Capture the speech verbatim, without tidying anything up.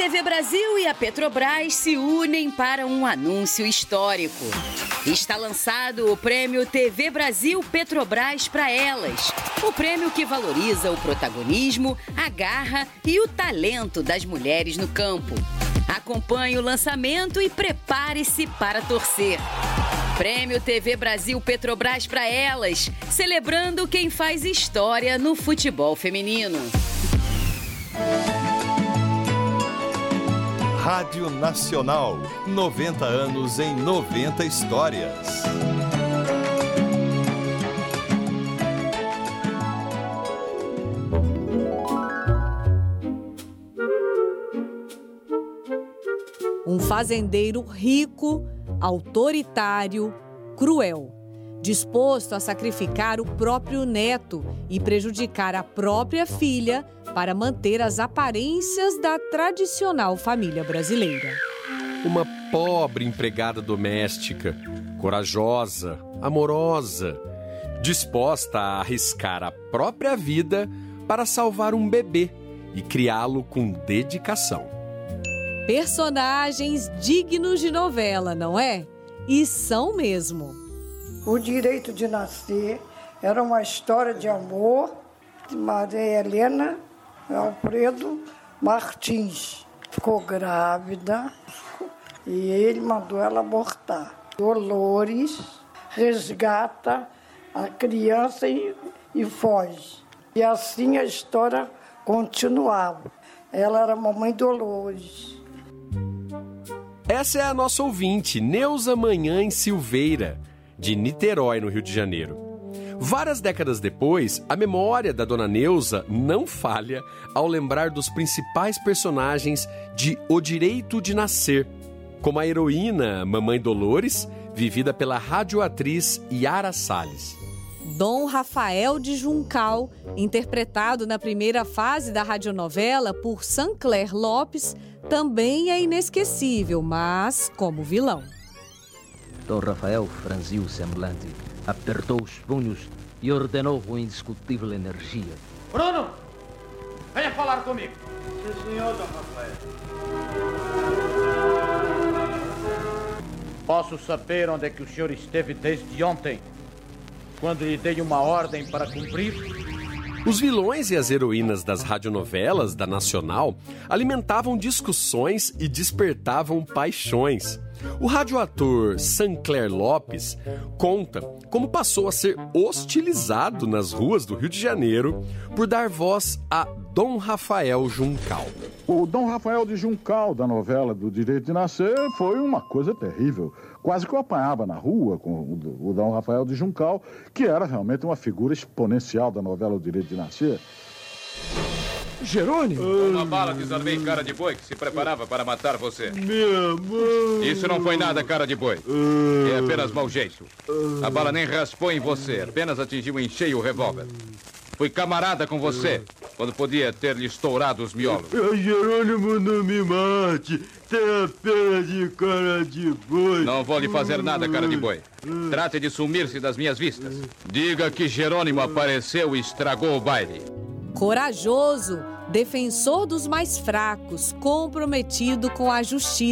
T V Brasil e a Petrobras se unem para um anúncio histórico. Está lançado o Prêmio T V Brasil Petrobras para Elas. O prêmio que valoriza o protagonismo, a garra e o talento das mulheres no campo. Acompanhe o lançamento e prepare-se para torcer. Prêmio T V Brasil Petrobras para Elas, celebrando quem faz história no futebol feminino. Rádio Nacional, noventa anos em noventa histórias. Um fazendeiro rico, autoritário, cruel, disposto a sacrificar o próprio neto e prejudicar a própria filha para manter as aparências da tradicional família brasileira. Uma pobre empregada doméstica, corajosa, amorosa, disposta a arriscar a própria vida para salvar um bebê e criá-lo com dedicação. Personagens dignos de novela, não é? E são mesmo. O Direito de Nascer era uma história de amor de Maria Helena Alfredo Martins. Ficou grávida e ele mandou ela abortar. Dolores resgata a criança e, e foge. E assim a história continuava. Ela era a mamãe Dolores. Essa é a nossa ouvinte, Neuza Manhães Silveira, de Niterói, no Rio de Janeiro. Várias décadas depois, a memória da dona Neuza não falha ao lembrar dos principais personagens de O Direito de Nascer, como a heroína Mamãe Dolores, vivida pela radioatriz Yara Salles. Dom Rafael de Juncal, interpretado na primeira fase da radionovela por Sancler Lopes, também é inesquecível, mas como vilão. Dom Rafael franziu o semblante, apertou os punhos e ordenou com indiscutível energia: Bruno, venha falar comigo. Sim, senhor, Dom Rafael. Posso saber onde é que o senhor esteve desde ontem, quando lhe dei uma ordem para cumprir? Os vilões e as heroínas das radionovelas da Nacional alimentavam discussões e despertavam paixões. O radioator Sancler Lopes conta como passou a ser hostilizado nas ruas do Rio de Janeiro por dar voz a Dom Rafael Juncal. O Dom Rafael de Juncal, da novela do Direito de Nascer, foi uma coisa terrível. Quase que eu apanhava na rua com o Dom Rafael de Juncal, que era realmente uma figura exponencial da novela O Direito de Nascer. Jerônimo! Uma bala desarmei cara de boi que se preparava para matar você. Minha mãe! Isso não foi nada, cara de boi. É apenas mau jeito. A bala nem raspou em você, apenas atingiu em cheio o revólver. Fui camarada com você, quando podia ter lhe estourado os miolos. Jerônimo, não me mate. Tenha pena de cara de boi. Não vou lhe fazer nada, cara de boi. Trate de sumir-se das minhas vistas. Diga que Jerônimo apareceu e estragou o baile. Corajoso, defensor dos mais fracos, comprometido com a justiça.